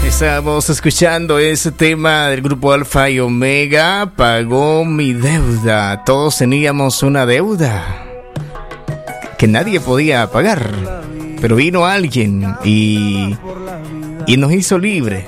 Estamos escuchando ese tema del grupo Alfa y Omega, Pagó mi deuda. Todos teníamos una deuda que nadie podía pagar, pero vino alguien y nos hizo libre,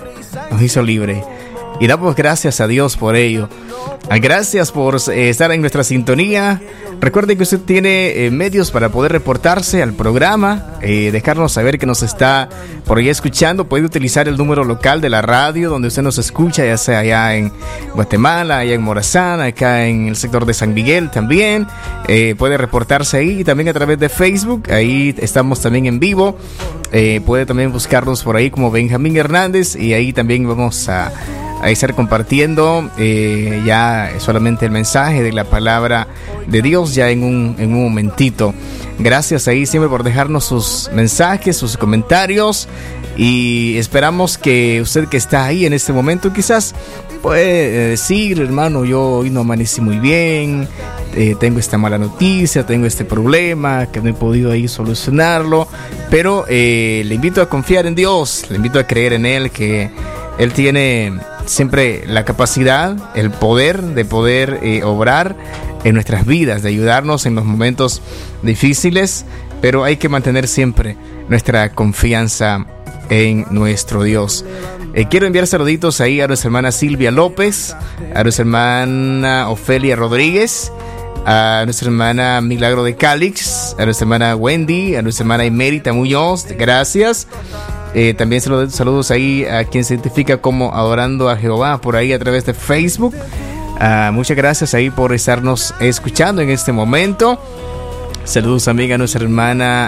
y damos gracias a Dios por ello. Gracias por estar en nuestra sintonía. Recuerde que usted tiene medios para poder reportarse al programa, dejarnos saber que nos está por allá escuchando. Puede utilizar el número local de la radio donde usted nos escucha, ya sea allá en Guatemala, allá en Morazán, acá en el sector de San Miguel también. Puede reportarse ahí, y también a través de Facebook. Ahí estamos también en vivo. Puede también buscarnos por ahí como Benjamín Hernández, y ahí también vamos a estar compartiendo ya solamente el mensaje de la palabra de Dios ya en un momentito. Gracias ahí siempre por dejarnos sus mensajes, sus comentarios, y esperamos que usted que está ahí en este momento quizás puede decir: hermano, yo hoy no amanecí muy bien, tengo esta mala noticia, tengo este problema que no he podido ahí solucionarlo, pero le invito a confiar en Dios, le invito a creer en Él, que Él tiene siempre la capacidad, el poder de poder obrar en nuestras vidas, de ayudarnos en los momentos difíciles, pero hay que mantener siempre nuestra confianza en nuestro Dios. Quiero enviar saluditos ahí a nuestra hermana Silvia López, a nuestra hermana Ofelia Rodríguez, a nuestra hermana Milagro de Calix, a nuestra hermana Wendy, a nuestra hermana Emérita Muñoz, gracias. También saludos ahí a quien se identifica como Adorando a Jehová por ahí a través de Facebook. Muchas gracias ahí por estarnos escuchando en este momento. Saludos también a nuestra hermana,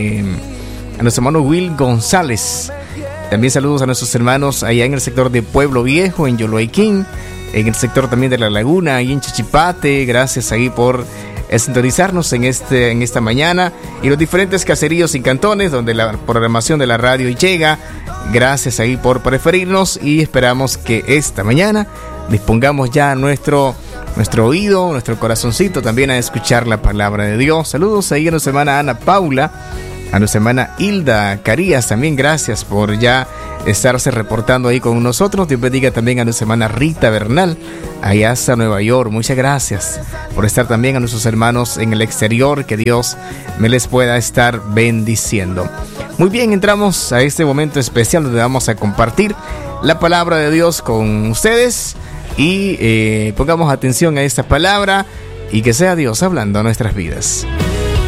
a nuestro hermano Will González. También saludos a nuestros hermanos allá en el sector de Pueblo Viejo, en Yoloiquín, en el sector también de La Laguna, ahí en Chichipate. Gracias ahí por sintonizarnos en esta mañana, y los diferentes caseríos y cantones donde la programación de la radio llega. Gracias ahí por preferirnos, y esperamos que esta mañana dispongamos ya nuestro oído, nuestro corazoncito también a escuchar la palabra de Dios. Saludos ahí a nuestra hermana Ana Paula, a nuestra hermana Hilda Carías, también gracias por ya estarse reportando ahí con nosotros. Dios bendiga también a nuestra hermana Rita Bernal, allá hasta Nueva York. Muchas gracias por estar también a nuestros hermanos en el exterior. Que Dios me les pueda estar bendiciendo. Muy bien, entramos a este momento especial donde vamos a compartir la palabra de Dios con ustedes, y pongamos atención a esta palabra, y que sea Dios hablando a nuestras vidas.